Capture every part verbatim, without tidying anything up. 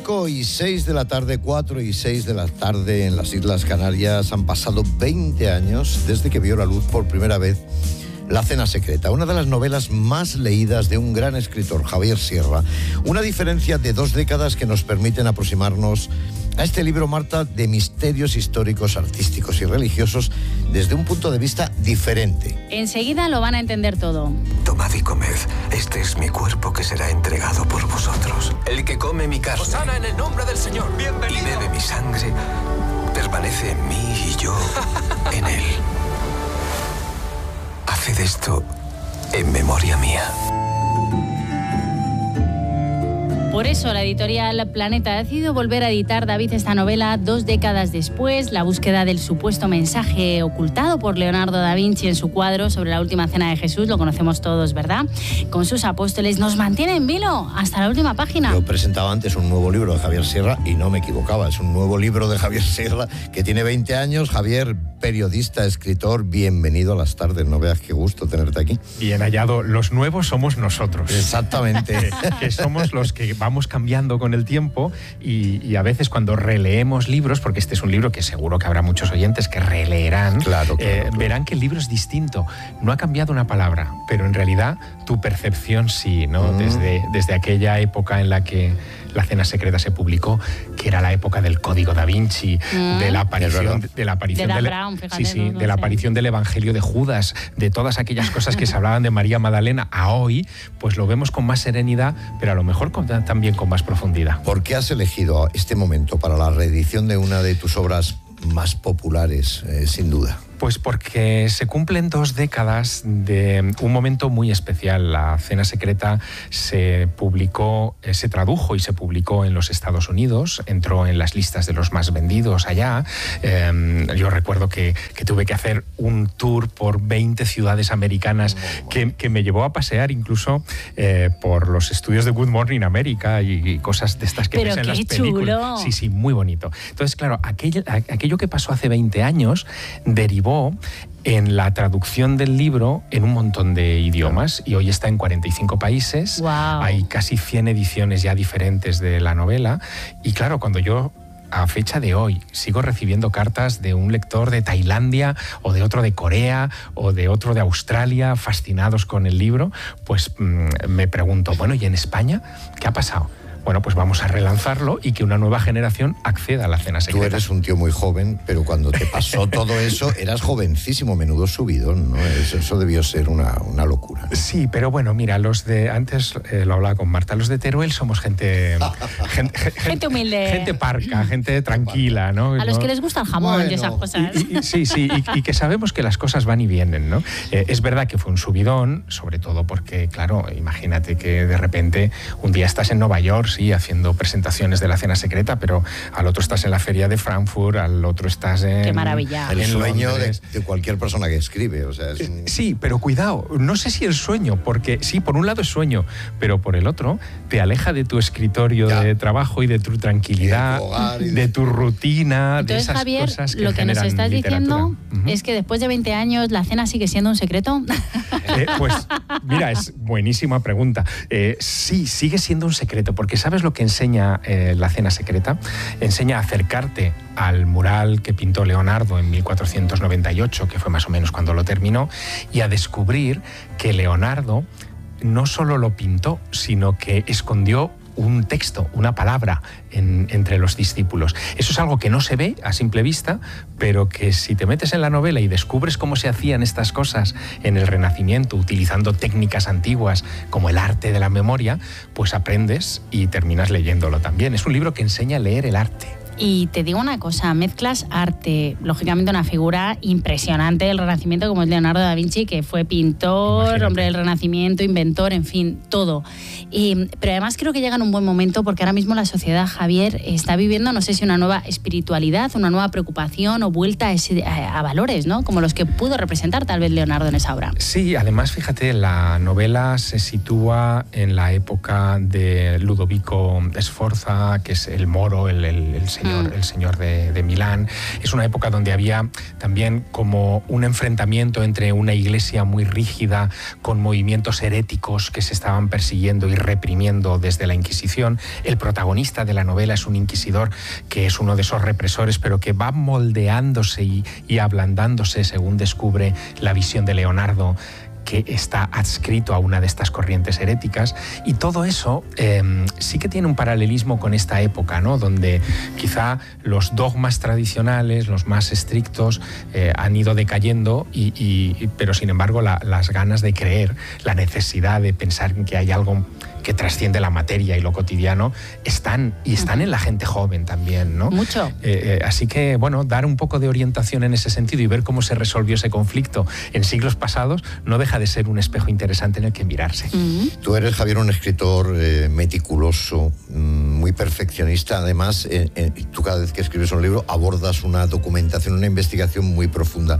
cinco y seis de la tarde, cuatro y seis de la tarde en las Islas Canarias. Han pasado veinte años desde que vio la luz por primera vez La cena secreta, una de las novelas más leídas de un gran escritor, Javier Sierra. Una diferencia de dos décadas que nos permiten aproximarnos a este libro, Marta, de misterios históricos, artísticos y religiosos desde un punto de vista diferente. Enseguida lo van a entender todo. Tomad y comed, este es mi cuerpo que será entregado por vosotros. El que come mi carne Hosana en el nombre del Señor. Bienvenido. y bebe mi sangre, permanece en mí y yo en él. Haced esto en memoria mía. Por eso la editorial Planeta ha decidido volver a editar, David, esta novela dos décadas después. La búsqueda del supuesto mensaje ocultado por Leonardo da Vinci en su cuadro sobre la última cena de Jesús, lo conocemos todos, ¿verdad? Con sus apóstoles, nos mantiene en vilo hasta la última página. Yo presentaba antes un nuevo libro de Javier Sierra y no me equivocaba. Es un nuevo libro de Javier Sierra que tiene veinte años. Javier, periodista, escritor, bienvenido a las tardes. No veas qué gusto tenerte aquí. Bien hallado. Los nuevos somos nosotros. Exactamente. que, que somos los que vamos cambiando con el tiempo y, y a veces cuando releemos libros, porque este es un libro que seguro que habrá muchos oyentes que releerán, claro, claro, eh, claro. verán que el libro es distinto. No ha cambiado una palabra, pero en realidad tu percepción sí, ¿no? Mm. Desde, desde aquella época en la que La cena secreta se publicó, que era la época del Código da Vinci, mm. de la aparición, de, de la aparición de del, Brown, fíjate, sí, sí, no, no de la sé. aparición del Evangelio de Judas, de todas aquellas cosas que se hablaban de María Magdalena, a hoy, pues lo vemos con más serenidad, pero a lo mejor con, también con más profundidad. ¿Por qué has elegido este momento para la reedición de una de tus obras más populares, eh, sin duda? Pues porque se cumplen dos décadas de un momento muy especial. La cena secreta se publicó, eh, se tradujo y se publicó en los Estados Unidos, entró en las listas de los más vendidos allá. Eh, yo recuerdo que, que tuve que hacer un tour por veinte ciudades americanas que, que me llevó a pasear incluso eh, por los estudios de Good Morning America y, y cosas de estas que Pero ves en las qué películas. chulo. Sí, sí, muy bonito. Entonces, claro, aquello, aquello que pasó hace veinte años derivó en la traducción del libro en un montón de idiomas y hoy está en cuarenta y cinco países. Wow. Hay casi cien ediciones ya diferentes de la novela y claro, cuando yo a fecha de hoy sigo recibiendo cartas de un lector de Tailandia o de otro de Corea o de otro de Australia fascinados con el libro, pues mmm, me pregunto, bueno, ¿y en España qué ha pasado? Bueno, pues vamos a relanzarlo y que una nueva generación acceda a la cena secreta. Tú eres un tío muy joven, pero cuando te pasó todo eso, eras jovencísimo, menudo subidón, ¿no? Eso, eso debió ser una, una locura, ¿no? Sí, pero bueno, mira, los de... Antes eh, lo hablaba con Marta, los de Teruel somos gente... gente, gente, gente humilde. Gente parca, gente tranquila, ¿no? A los ¿no? que les gusta el jamón Bueno, y esas cosas. Y, y, sí, sí, y, y que sabemos que las cosas van y vienen, ¿no? Eh, es verdad que fue un subidón, sobre todo porque, claro, imagínate que de repente un día estás en Nueva York, sí, haciendo presentaciones de la cena secreta, pero al otro estás en la feria de Frankfurt, al otro estás en... Qué maravilla. El en sueño de, Londres. de cualquier persona que escribe, o sea, es un... Sí, pero cuidado, no sé si el sueño, porque sí, por un lado es sueño, pero por el otro te aleja de tu escritorio Ya. de trabajo y de tu tranquilidad, Y de tu hogar y de- de tu rutina, Entonces, de esas Javier, cosas que lo que nos generan estás literatura. diciendo Ujú. es que después de veinte años la cena sigue siendo un secreto. Eh, pues mira, es buenísima pregunta. Eh, sí, sigue siendo un secreto, porque ¿sabes lo que enseña eh, la cena secreta? Enseña a acercarte al mural que pintó Leonardo en mil cuatrocientos noventa y ocho, que fue más o menos cuando lo terminó, y a descubrir que Leonardo no solo lo pintó, sino que escondió un texto, una palabra en, entre los discípulos. Eso es algo que no se ve a simple vista, pero que si te metes en la novela y descubres cómo se hacían estas cosas en el Renacimiento, utilizando técnicas antiguas como el arte de la memoria, pues aprendes y terminas leyéndolo también. Es un libro que enseña a leer el arte. Y te digo una cosa, mezclas arte, lógicamente una figura impresionante del Renacimiento como es Leonardo da Vinci, que fue pintor, Imagínate. hombre del Renacimiento, inventor, en fin, todo. Y, pero además creo que llega en un buen momento porque ahora mismo la sociedad, Javier, está viviendo, no sé si una nueva espiritualidad, una nueva preocupación o vuelta a, ese, a, a valores, ¿no? Como los que pudo representar tal vez Leonardo en esa obra. Sí, además, fíjate, la novela se sitúa en la época de Ludovico Sforza, que es el moro, el, el, el señor señor, Mm. el señor de, de Milán. Es una época donde había también como un enfrentamiento entre una iglesia muy rígida con movimientos heréticos que se estaban persiguiendo y reprimiendo desde la Inquisición. El protagonista de la novela es un inquisidor que es uno de esos represores, pero que va moldeándose y, y ablandándose según descubre la visión de Leonardo, que está adscrito a una de estas corrientes heréticas, y todo eso eh, sí que tiene un paralelismo con esta época, ¿no? Donde quizá los dogmas tradicionales, los más estrictos, eh, han ido decayendo, y, y, pero sin embargo la, las ganas de creer, la necesidad de pensar que hay algo que trasciende la materia y lo cotidiano, están, y están en la gente joven también, ¿no? Mucho. Eh, eh, así que, bueno, dar un poco de orientación en ese sentido y ver cómo se resolvió ese conflicto en siglos pasados no deja de ser un espejo interesante en el que mirarse. Mm. Tú eres, Javier, un escritor eh, meticuloso, muy perfeccionista. Además, eh, eh, tú cada vez que escribes un libro abordas una documentación, una investigación muy profunda.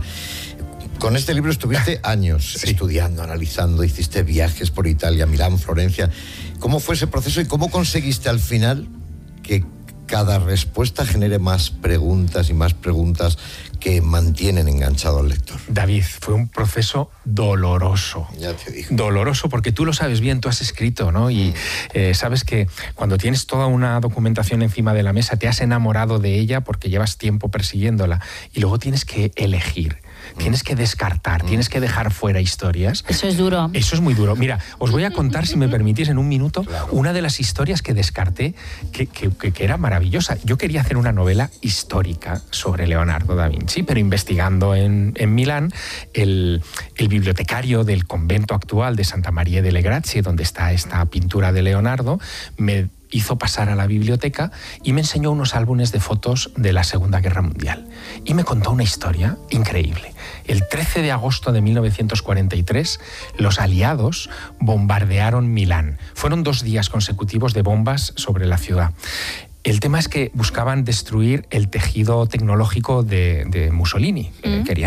Con este libro estuviste años Sí. estudiando, analizando, hiciste viajes por Italia, Milán, Florencia. ¿Cómo fue ese proceso y cómo conseguiste al final que cada respuesta genere más preguntas y más preguntas que mantienen enganchado al lector? David, fue un proceso doloroso. Ya te digo. Doloroso, porque tú lo sabes bien, tú has escrito, ¿no? Y eh, sabes que cuando tienes toda una documentación encima de la mesa, te has enamorado de ella porque llevas tiempo persiguiéndola, y luego tienes que elegir, tienes que descartar, tienes que dejar fuera historias. Eso es duro. Eso es muy duro. Mira, os voy a contar, si me permitís, en un minuto, Claro. una de las historias que descarté que, que, que, que era maravillosa. Yo quería hacer una novela histórica sobre Leonardo da Vinci, pero investigando en, en Milán, el, el bibliotecario del convento actual de Santa María delle Grazie, donde está esta pintura de Leonardo, me hizo pasar a la biblioteca y me enseñó unos álbumes de fotos de la Segunda Guerra Mundial. Y me contó una historia increíble. El trece de agosto de mil novecientos cuarenta y tres, los aliados bombardearon Milán. Fueron dos días consecutivos de bombas sobre la ciudad. El tema es que buscaban destruir el tejido tecnológico de, de Mussolini. Mm. Querían